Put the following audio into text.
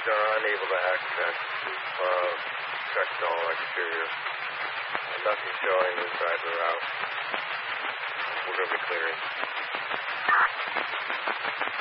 Guys are unable to access. We've checked all exterior. Nothing showing inside the route. We're going to be clearing.